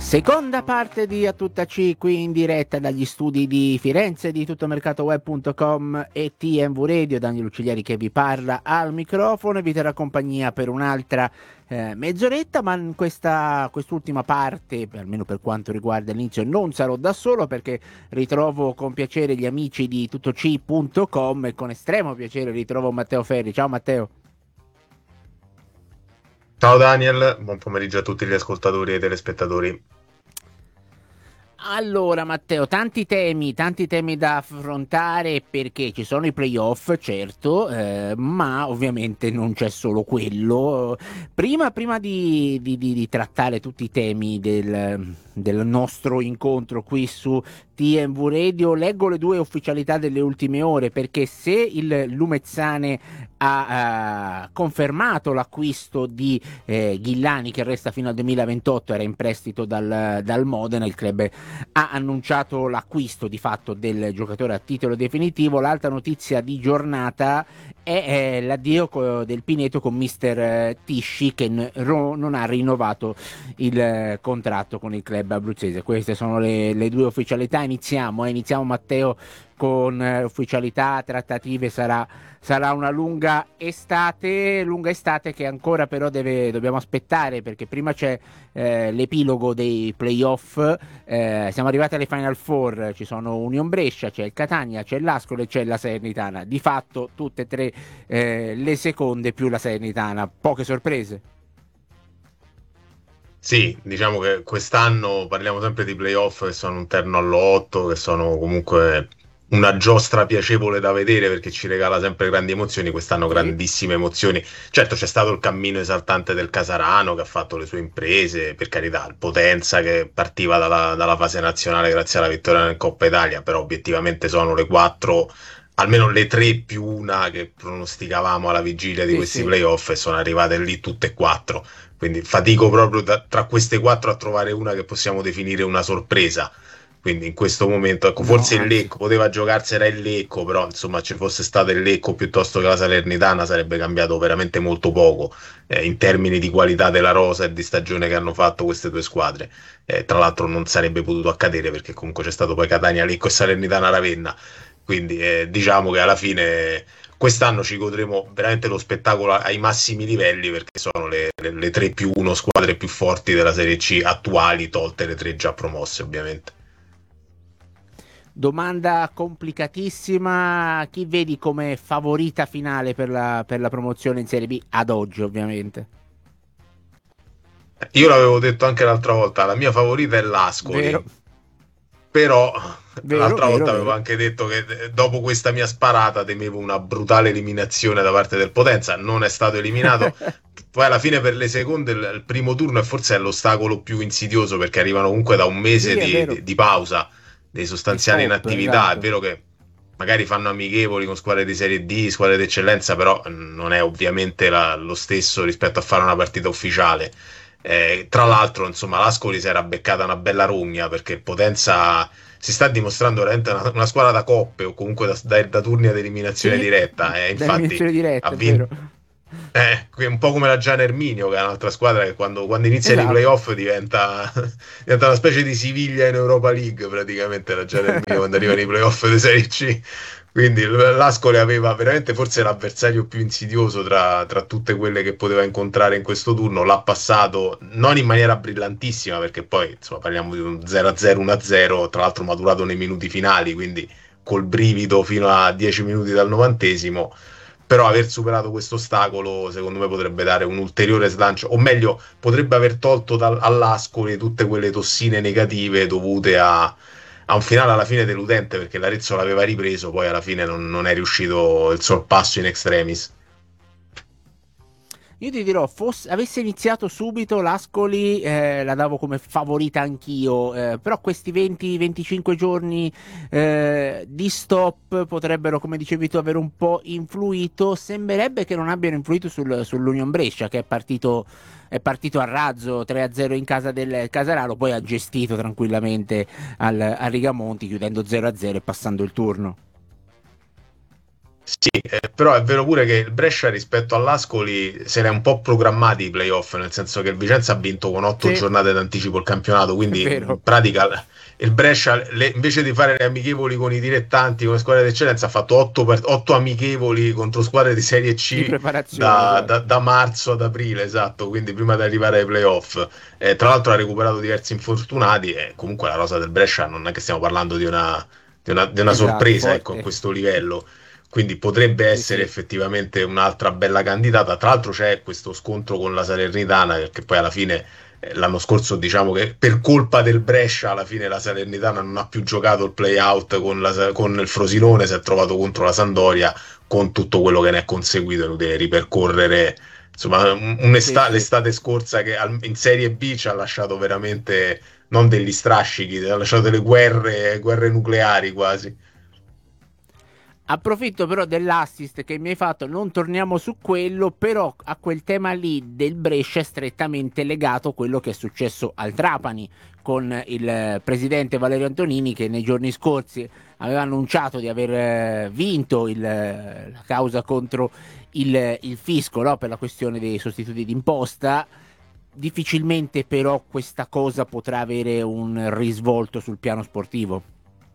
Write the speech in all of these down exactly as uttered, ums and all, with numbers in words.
Seconda parte di A Tutta C, qui in diretta dagli studi di Firenze di tuttomercatoweb punto com e T M V Radio. Daniele Ucciglieri che vi parla al microfono e vi terrà compagnia per un'altra eh, mezz'oretta, ma in questa quest'ultima parte, almeno per quanto riguarda l'inizio, non sarò da solo perché ritrovo con piacere gli amici di tuttoc punto com e con estremo piacere ritrovo Matteo Ferri. Ciao Matteo. Ciao Daniel, buon pomeriggio a tutti gli ascoltatori e telespettatori. Allora Matteo, tanti temi, tanti temi da affrontare perché ci sono i playoff, certo, eh, ma ovviamente non c'è solo quello. Prima, prima di, di, di, di trattare tutti i temi del, del nostro incontro qui su T M V Radio, leggo le due ufficialità delle ultime ore, perché se il Lumezzane ha uh, confermato l'acquisto di eh, Ghillani, che resta fino al duemilaventotto, era in prestito dal, dal Modena, il club ha annunciato l'acquisto di fatto del giocatore a titolo definitivo. L'altra notizia di giornata è eh, l'addio co- del Pineto con mister Tisci, che n- ro- non ha rinnovato il eh, contratto con il club abruzzese. Queste sono le, le due ufficialità. Iniziamo, eh, iniziamo Matteo con eh, ufficialità, trattative. Sarà, sarà una lunga estate, lunga estate che ancora però deve, dobbiamo aspettare, perché prima c'è eh, l'epilogo dei playoff. Eh, siamo arrivati alle Final Four, ci sono Union Brescia, c'è il Catania, c'è l'Ascoli e c'è la Salernitana. Di fatto tutte e tre eh, le seconde più la Salernitana. Poche sorprese. Sì, diciamo che quest'anno parliamo sempre di playoff che sono un terno allo otto, che sono comunque una giostra piacevole da vedere perché ci regala sempre grandi emozioni. Quest'anno Sì. grandissime emozioni. Certo c'è stato il cammino esaltante del Casarano che ha fatto le sue imprese, per carità, il Potenza che partiva dalla, dalla fase nazionale grazie alla vittoria in Coppa Italia, però obiettivamente sono le quattro, almeno le tre più una che pronosticavamo alla vigilia di Sì, questi sì. playoff e sono arrivate lì tutte e quattro. Quindi fatico proprio da- tra queste quattro a trovare una che possiamo definire una sorpresa. Quindi in questo momento, ecco, No, forse il anzi. Lecco poteva giocarsela il Lecco, però insomma ci fosse stato il Lecco piuttosto che la Salernitana sarebbe cambiato veramente molto poco eh, in termini di qualità della rosa e di stagione che hanno fatto queste due squadre. Eh, tra l'altro non sarebbe potuto accadere perché comunque c'è stato poi Catania, Lecco e Salernitana Ravenna. Quindi eh, diciamo che alla fine quest'anno ci godremo veramente lo spettacolo ai massimi livelli perché sono le, le, le tre più uno squadre più forti della Serie C attuali, tolte le tre già promosse ovviamente. Domanda complicatissima. Chi vedi come favorita finale per la, per la promozione in Serie B ad oggi, ovviamente? Io l'avevo detto anche l'altra volta, la mia favorita è l'Ascoli, Vero, però vero, l'altra vero, volta avevo vero. anche detto che eh, dopo questa mia sparata temevo una brutale eliminazione da parte del Potenza, non è stato eliminato. Poi alla fine per le seconde il, il primo turno è forse è l'ostacolo più insidioso perché arrivano comunque da un mese Sì, è di, vero. di- di pausa, di Di sostanziale stop, inattività. È esatto. vero che magari fanno amichevoli con squadre di Serie D, squadre d'eccellenza, però non è ovviamente la- lo stesso rispetto a fare una partita ufficiale. Eh, tra l'altro, insomma, l'Ascoli si era beccata una bella rogna perché il Potenza si sta dimostrando veramente una, una squadra da coppe o comunque da, da, da turni ad eliminazione Sì, diretta. E infatti dall'eliminazione ha diretta, è vero. vinto. Eh, è un po' come la Gian Erminio, che è un'altra squadra che quando, quando iniziano i Esatto. playoff diventa, diventa una specie di Siviglia in Europa League, praticamente la Gian Erminio quando arrivano i playoff di Serie C. Quindi l'Ascoli aveva veramente forse l'avversario più insidioso tra, tra tutte quelle che poteva incontrare in questo turno. L'ha passato non in maniera brillantissima, perché poi insomma, parliamo di un zero a zero, uno a zero, tra l'altro maturato nei minuti finali, quindi col brivido fino a dieci minuti dal novantesimo. Però aver superato questo ostacolo, secondo me, potrebbe dare un ulteriore slancio, o meglio, potrebbe aver tolto dal, all'Ascoli tutte quelle tossine negative dovute a, a un finale alla fine deludente, perché l'Arezzo l'aveva ripreso, poi alla fine non, non è riuscito il sorpasso in extremis. Io ti dirò, fosse, avesse iniziato subito l'Ascoli, eh, la davo come favorita anch'io, eh, però questi venti venticinque giorni eh, di stop potrebbero, come dicevi tu, avere un po' influito. Sembrerebbe che non abbiano influito sul, sull'Union Brescia, che è partito, è partito a razzo tre a zero in casa del Casarano, poi ha gestito tranquillamente al, a Rigamonti, chiudendo zero a zero e passando il turno. Sì, eh, però è vero pure che il Brescia rispetto all'Ascoli se l'è un po' programmati i playoff, nel senso che il Vicenza ha vinto con otto Sì, giornate d'anticipo il campionato, è quindi in vero, pratica il Brescia le- invece di fare le amichevoli con i dilettanti, con le squadre d'eccellenza, ha fatto otto, per- otto amichevoli contro squadre di Serie di C preparazione, da, esatto. da- da marzo ad aprile, esatto, quindi prima di arrivare ai playoff. Eh, tra l'altro ha recuperato diversi infortunati e comunque la rosa del Brescia non è che stiamo parlando di una, di una, di una Esatto, sorpresa, ecco, a forte. questo livello, quindi potrebbe Sì, essere sì. effettivamente un'altra bella candidata. Tra l'altro c'è questo scontro con la Salernitana, perché poi alla fine eh, l'anno scorso diciamo che per colpa del Brescia alla fine la Salernitana non ha più giocato il play-out con, la- con il Frosinone, si è trovato contro la Sampdoria con tutto quello che ne è conseguito, è inutile ripercorrere. Insomma, un- Sì, un'estate, sì. l'estate scorsa che al- in Serie B ci ha lasciato veramente non degli strascichi, ha lasciato delle guerre, guerre nucleari quasi. Approfitto però dell'assist che mi hai fatto, non torniamo su quello, però a quel tema lì del Brescia è strettamente legato quello che è successo al Trapani con il presidente Valerio Antonini che nei giorni scorsi aveva annunciato di aver eh, vinto il, la causa contro il, il fisco, no? Per la questione dei sostituti d'imposta. Difficilmente però questa cosa potrà avere un risvolto sul piano sportivo.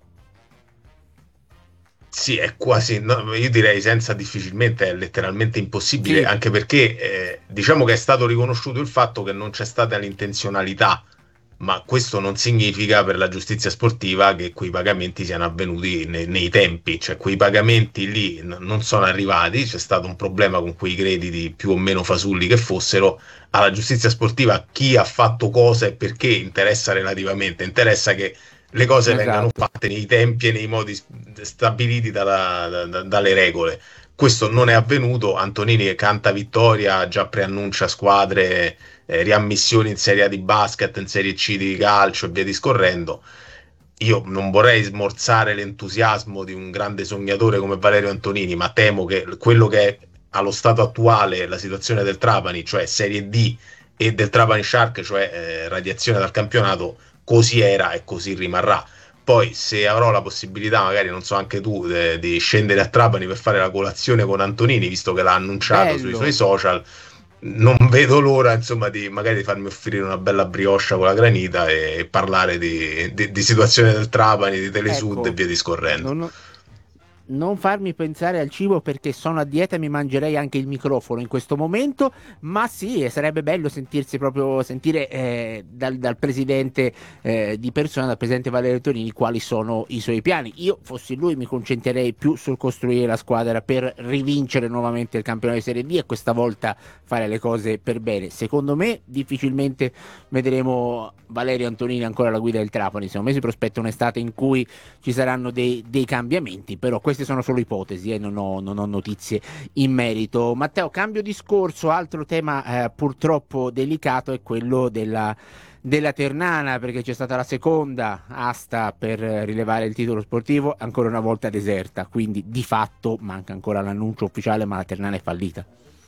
Sì, è quasi, no, io direi senza difficilmente, è letteralmente impossibile, Sì, anche perché eh, diciamo che è stato riconosciuto il fatto che non c'è stata l'intenzionalità, ma questo non significa per la giustizia sportiva che quei pagamenti siano avvenuti ne- nei tempi, cioè quei pagamenti lì n- non sono arrivati, c'è stato un problema con quei crediti più o meno fasulli che fossero. Alla giustizia sportiva chi ha fatto cosa e perché interessa relativamente, interessa che le cose vengano esatto. fatte nei tempi e nei modi stabiliti dalla- da- dalle regole. Questo non è avvenuto. Antonini che canta vittoria, già preannuncia squadre, eh, riammissioni in Serie A di basket, in Serie C di calcio e via discorrendo. Io non vorrei smorzare l'entusiasmo di un grande sognatore come Valerio Antonini, ma temo che quello che è allo stato attuale la situazione del Trapani, cioè Serie D, e del Trapani Shark, cioè eh, radiazione dal campionato, così era e così rimarrà. Poi, se avrò la possibilità, magari non so anche tu, de- di scendere a Trapani per fare la colazione con Antonini, visto che l'ha annunciato sui suoi Bello. social, non vedo l'ora, insomma, di magari farmi offrire una bella brioche con la granita e, e parlare di, di- di situazione del Trapani, di Telesud e Ecco, via discorrendo. non, non farmi pensare al cibo perché sono a dieta e mi mangerei anche il microfono in questo momento, ma sì, e sarebbe bello sentirsi proprio, sentire eh, dal, dal presidente eh, di persona, dal presidente Valerio Tonini, quali sono i suoi piani. Io, fossi lui, mi concentrerei più sul costruire la squadra per rivincere nuovamente il campionato di Serie D e questa volta fare le cose per bene. Secondo me, difficilmente vedremo Valerio Antonini ancora alla guida del Trapani. Secondo me si prospetta un'estate in cui ci saranno dei, dei cambiamenti, però queste sono solo ipotesi e eh, non, ho, non ho notizie in merito. Matteo, cambio discorso, altro tema eh, purtroppo delicato è quello della, della Ternana, perché c'è stata la seconda asta per rilevare il titolo sportivo, ancora una volta deserta, quindi di fatto manca ancora l'annuncio ufficiale, ma la Ternana è fallita.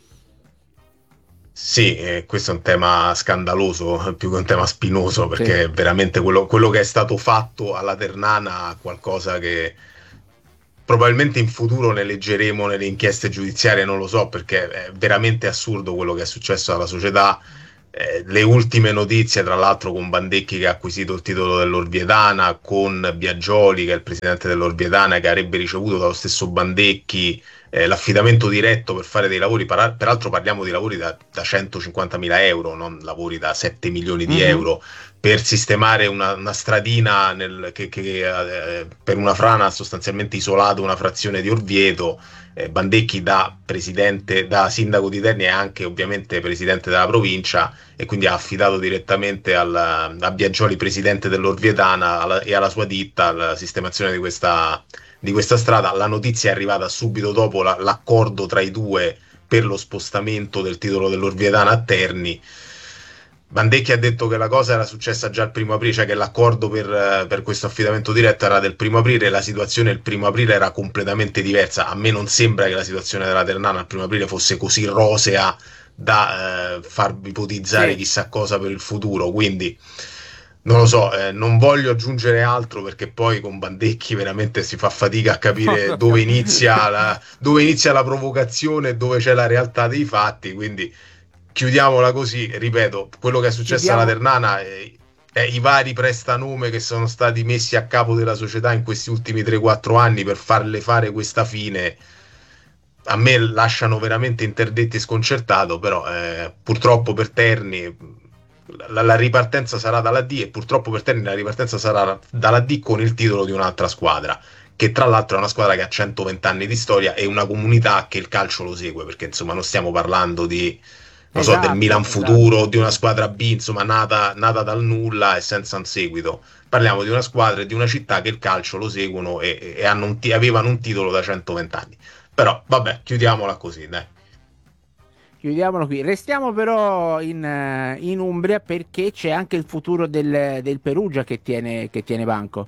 Sì, eh, questo è un tema scandaloso, più che un tema spinoso, Sì. perché veramente quello, quello che è stato fatto alla Ternana, qualcosa che probabilmente in futuro ne leggeremo nelle inchieste giudiziarie, non lo so, perché è veramente assurdo quello che è successo alla società. Eh, le ultime notizie, tra l'altro, con Bandecchi che ha acquisito il titolo dell'Orvietana, con Biagioli, che è il presidente dell'Orvietana, che avrebbe ricevuto dallo stesso Bandecchi eh, l'affidamento diretto per fare dei lavori. Para- peraltro parliamo di lavori da, da centocinquantamila euro, non lavori da sette milioni di Mhm. euro, per sistemare una, una stradina nel- che, che, eh, per una frana ha sostanzialmente isolato una frazione di Orvieto. Eh, Bandecchi da presidente, da sindaco di Terni è anche ovviamente presidente della provincia e quindi ha affidato direttamente al, a Biagioli, presidente dell'Orvietana, alla, e alla sua ditta la sistemazione di questa, di questa strada. La notizia è arrivata subito dopo la, l'accordo tra i due per lo spostamento del titolo dell'Orvietana a Terni. Bandecchi ha detto che la cosa era successa già il primo aprile, cioè che l'accordo per, per questo affidamento diretto era del primo aprile e la situazione il primo aprile era completamente diversa. A me non sembra che la situazione della Ternana al primo aprile fosse così rosea da eh, far ipotizzare Sì, chissà cosa per il futuro, quindi Non lo so, eh, non voglio aggiungere altro perché poi con Bandecchi veramente si fa fatica a capire dove inizia la, dove inizia la provocazione e dove c'è la realtà dei fatti, quindi chiudiamola così. Ripeto, quello che è successo alla Chiudiamo. Ternana è, è i vari prestanome che sono stati messi a capo della società in questi ultimi tre quattro anni per farle fare questa fine. A me lasciano veramente interdetti e sconcertato, però eh, purtroppo per Terni la, la ripartenza sarà dalla D, e purtroppo per Terni la ripartenza sarà dalla D con il titolo di un'altra squadra, che tra l'altro è una squadra che ha centoventi anni di storia e una comunità che il calcio lo segue, perché insomma non stiamo parlando di, non so, del Esatto, Milan esatto. futuro o di una squadra B, insomma, nata, nata dal nulla e senza un seguito. Parliamo di una squadra e di una città che il calcio lo seguono e, e hanno un ti- avevano un titolo da centoventi anni. Però vabbè, chiudiamola così, dai. Chiudiamolo qui. Restiamo però in, eh, in Umbria perché c'è anche il futuro del, del Perugia che tiene, che tiene banco.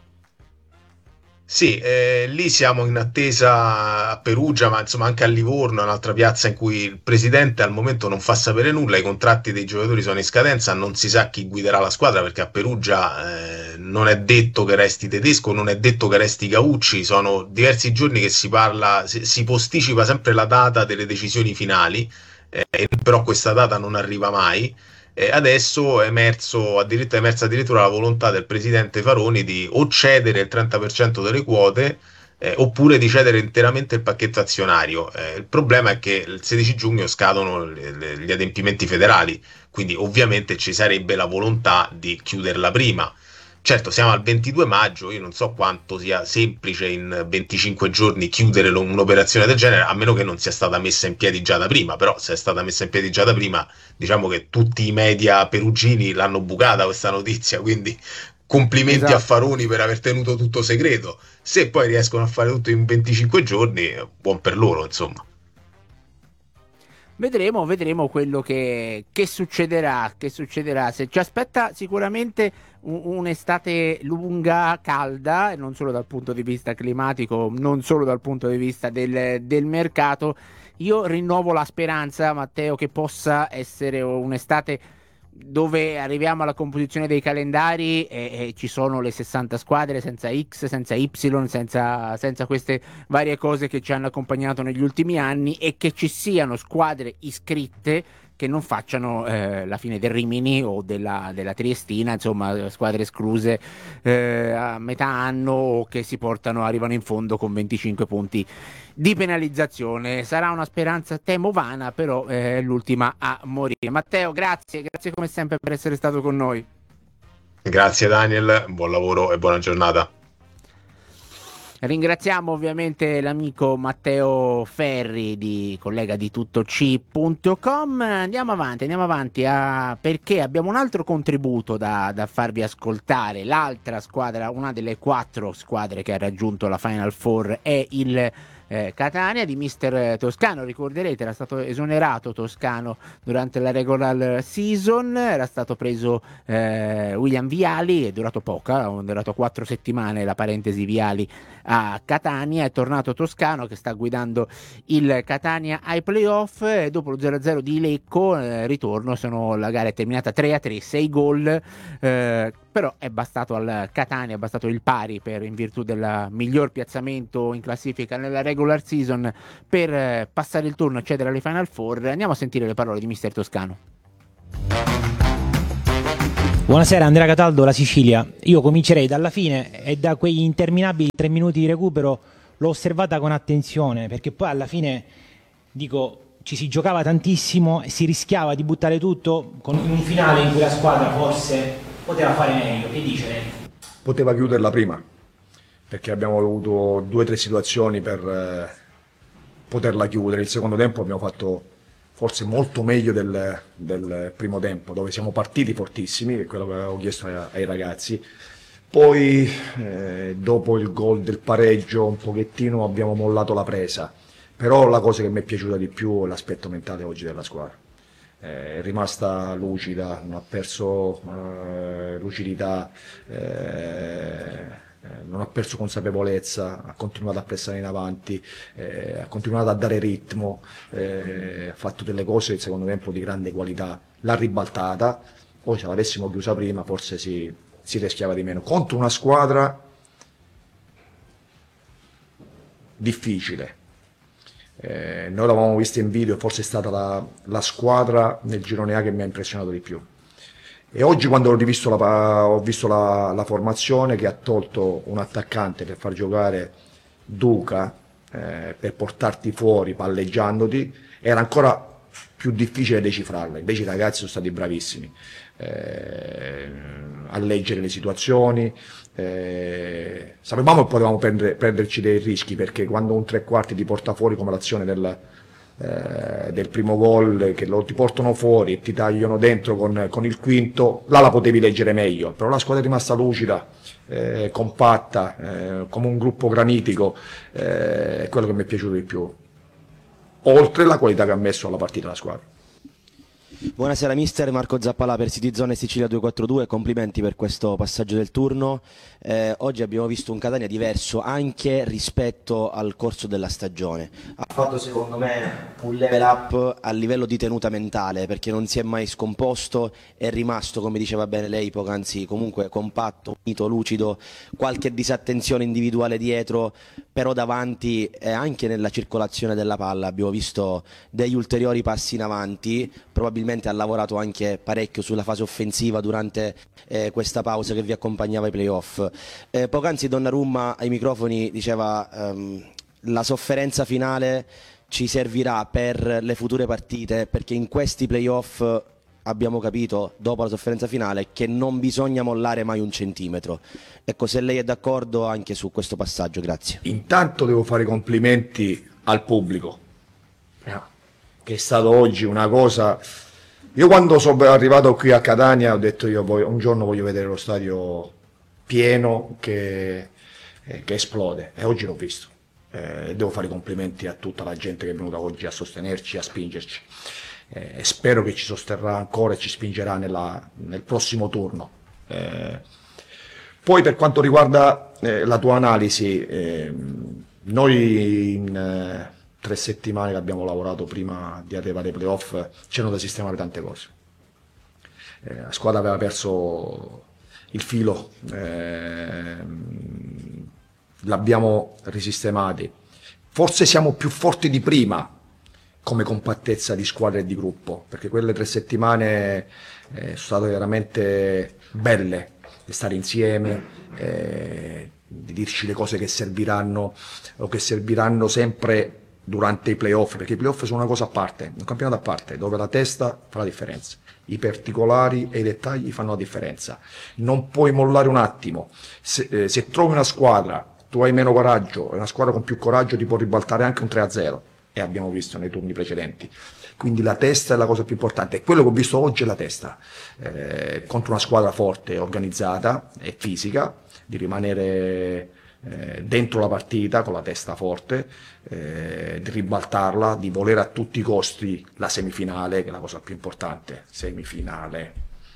Sì, eh, lì siamo in attesa a Perugia, ma insomma anche a Livorno, è un'altra piazza in cui il presidente al momento non fa sapere nulla, i contratti dei giocatori sono in scadenza, non si sa chi guiderà la squadra perché a Perugia eh, non è detto che resti Tedesco, non è detto che resti Caucci, sono diversi giorni che si parla, si, si posticipa sempre la data delle decisioni finali, eh, però questa data non arriva mai. Eh, adesso è emerso, addirittura, è emersa addirittura la volontà del presidente Faroni di o cedere il trenta per cento delle quote eh, oppure di cedere interamente il pacchetto azionario. Eh, il problema è che il sedici giugno scadono le- le- gli adempimenti federali, quindi ovviamente ci sarebbe la volontà di chiuderla prima. Certo, siamo al ventidue maggio, io non so quanto sia semplice in venticinque giorni chiudere lo- un'operazione del genere, a meno che non sia stata messa in piedi già da prima, però se è stata messa in piedi già da prima, diciamo che tutti i media perugini l'hanno bucata questa notizia, quindi complimenti a Esatto. Faroni per aver tenuto tutto segreto. Se poi riescono a fare tutto in venticinque giorni, eh, buon per loro, insomma. Vedremo, vedremo quello che, che succederà, che succederà. Se ci aspetta sicuramente un- un'estate lunga, calda, e non solo dal punto di vista climatico, non solo dal punto di vista del, del mercato. Io rinnovo la speranza, Matteo, che possa essere un'estate dove arriviamo alla composizione dei calendari e, e ci sono le sessanta squadre senza X, senza Y, senza, senza queste varie cose che ci hanno accompagnato negli ultimi anni e che ci siano squadre iscritte che non facciano eh, la fine del Rimini o della, della Triestina, insomma, squadre escluse eh, a metà anno o che si portano, arrivano in fondo con venticinque punti di penalizzazione. Sarà una speranza temo vana, però è eh, l'ultima a morire. Matteo, grazie, grazie come sempre per essere stato con noi. Grazie Daniel, buon lavoro e buona giornata. Ringraziamo ovviamente l'amico Matteo Ferri, di, collega di tuttoc punto com. Andiamo avanti, andiamo avanti a, perché abbiamo un altro contributo da, da farvi ascoltare. L'altra squadra, una delle quattro squadre che ha raggiunto la Final Four è il eh, Catania di mister Toscano. Ricorderete, era stato esonerato Toscano durante la regular season, era stato preso eh, William Viali, è durato poco, è durato quattro settimane la parentesi Viali a Catania. È tornato Toscano che sta guidando il Catania ai playoff e dopo lo zero a zero di Lecco eh, ritorno, sono, la gara è terminata tre a tre, sei gol, eh, però è bastato al Catania, è bastato il pari per, in virtù del miglior piazzamento in classifica nella regular season, per eh, passare il turno e accedere alle Final Four. Andiamo a sentire le parole di mister Toscano. Buonasera, Andrea Cataldo, la Sicilia. Io comincerei dalla fine e da quegli interminabili tre minuti di recupero l'ho osservata con attenzione, perché poi alla fine, dico, ci si giocava tantissimo e si rischiava di buttare tutto con un finale in cui la squadra forse poteva fare meglio. Che dice lei? Poteva chiuderla prima, perché abbiamo avuto due o tre situazioni per eh, poterla chiudere. Il secondo tempo abbiamo fatto forse molto meglio del, del primo tempo, dove siamo partiti fortissimi, è quello che avevo chiesto ai, ai ragazzi. Poi eh, dopo il gol del pareggio un pochettino abbiamo mollato la presa, però la cosa che mi è piaciuta di più è l'aspetto mentale oggi della squadra. Eh, è rimasta lucida, non ha perso eh, lucidità, eh, eh, non ha perso consapevolezza, ha continuato a pressare in avanti, eh, ha continuato a dare ritmo, eh, ha fatto delle cose secondo tempo di grande qualità, l'ha ribaltata Poi se l'avessimo chiusa prima forse si, si rischiava di meno. Contro una squadra difficile. Eh, noi l'avevamo vista in video, forse è stata la, la squadra nel girone A che mi ha impressionato di più. E oggi quando ho rivisto la, ho visto la, la formazione che ha tolto un attaccante per far giocare Duca, eh, per portarti fuori palleggiandoti, era ancora più difficile decifrarla. Invece i ragazzi sono stati bravissimi eh, a leggere le situazioni. Eh, sapevamo che potevamo prendere, prenderci dei rischi, perché quando un tre quarti ti porta fuori, come l'azione del, eh, del primo gol, che lo, ti portano fuori e ti tagliano dentro con, con il quinto, là la potevi leggere meglio, però la squadra è rimasta lucida, eh, compatta, eh, come un gruppo granitico, eh, è quello che mi è piaciuto di più, oltre la qualità che ha messo alla partita la squadra. Buonasera mister, Marco Zappalà per City Zone Sicilia due quattro due, complimenti per questo passaggio del turno. Eh, oggi abbiamo visto un Catania diverso anche rispetto al corso della stagione. Ha fatto secondo me un level up a livello di tenuta mentale, perché non si è mai scomposto, è rimasto, come diceva bene lei poc'anzi, comunque compatto, unito, lucido, qualche disattenzione individuale dietro, però davanti e anche nella circolazione della palla abbiamo visto degli ulteriori passi in avanti. Probabilmente ha lavorato anche parecchio sulla fase offensiva durante eh, questa pausa che vi accompagnava ai playoff. Eh, poc'anzi Donnarumma ai microfoni diceva ehm, la sofferenza finale ci servirà per le future partite, perché in questi playoff abbiamo capito dopo la sofferenza finale che non bisogna mollare mai un centimetro. Ecco, se lei è d'accordo anche su questo passaggio, grazie. Intanto devo fare i complimenti al pubblico, che è stato oggi una cosa. Io quando sono arrivato qui a Catania ho detto io poi un giorno voglio vedere lo stadio pieno che, eh, che esplode, e oggi l'ho visto. Eh, devo fare i complimenti a tutta la gente che è venuta oggi a sostenerci, a spingerci, eh, e spero che ci sosterrà ancora e ci spingerà nella, nel prossimo turno. Eh, poi per quanto riguarda eh, la tua analisi, eh, noi in eh, tre settimane che abbiamo lavorato prima di arrivare ai playoff c'erano da sistemare tante cose. Eh, la squadra aveva perso il filo, eh, l'abbiamo risistemati. Forse siamo più forti di prima come compattezza di squadra e di gruppo, perché quelle tre settimane eh, sono state veramente belle, di stare insieme, eh, di dirci le cose che serviranno o che serviranno sempre durante i playoff, perché i playoff sono una cosa a parte, un campionato a parte, dove la testa fa la differenza, i particolari e i dettagli fanno la differenza. Non puoi mollare un attimo. Se, eh, se trovi una squadra, tu hai meno coraggio, e una squadra con più coraggio ti può ribaltare anche un tre a zero, e abbiamo visto nei turni precedenti. Quindi la testa è la cosa più importante, e quello che ho visto oggi è la testa, eh, contro una squadra forte, organizzata e fisica, di rimanere eh, dentro la partita con la testa forte, eh, di ribaltarla, di volere a tutti i costi la semifinale, che è la cosa più importante. Semifinale,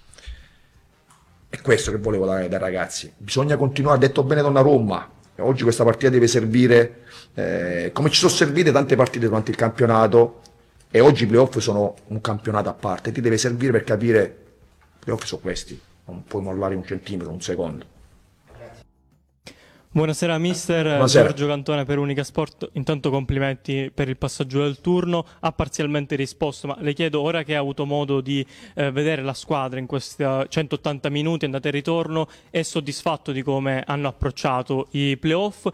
è questo che volevo dai, dai ragazzi. Bisogna continuare, ha detto bene Donnarumma, oggi questa partita deve servire eh, come ci sono servite tante partite durante il campionato, e oggi i playoff sono un campionato a parte, ti deve servire per capire i playoff sono questi, non puoi mollare un centimetro, un secondo. Buonasera mister, Buonasera. Giorgio Cantone per Unica Sport. Intanto complimenti per il passaggio del turno, ha parzialmente risposto, ma le chiedo, ora che ha avuto modo di eh, vedere la squadra in questi centottanta minuti andata e ritorno, è soddisfatto di come hanno approcciato i playoff